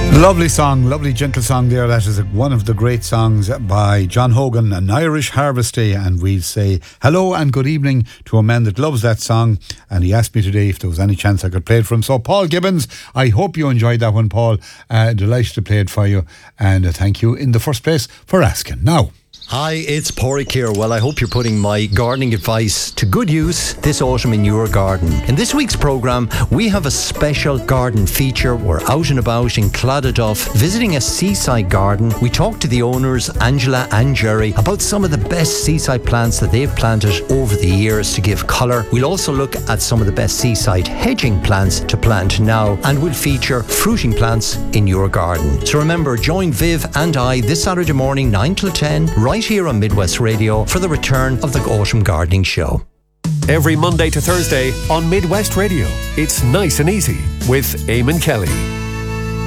Lovely song, lovely gentle song there. That is one of the great songs by John Hogan, An Irish Harvest Day. And we say hello and good evening to a man that loves that song. And he asked me today if there was any chance I could play it for him. So Paul Gibbons, I hope you enjoyed that one, Paul. Delighted to play it for you. And thank you in the first place for asking. Now, hi, it's Pádraig here. Well, I hope you're putting my gardening advice to good use this autumn in your garden. In this week's programme, we have a special garden feature. We're out and about in Clontarf, visiting a seaside garden. We talk to the owners, Angela and Jerry, about some of the best seaside plants that they've planted over the years to give colour. We'll also look at some of the best seaside hedging plants to plant now, and we'll feature fruiting plants in your garden. So remember, join Viv and I this Saturday morning, 9 till 10, right here on Midwest Radio for the return of the Autumn Gardening Show. Every Monday to Thursday on Midwest Radio, it's Nice and Easy with Eamon Kelly.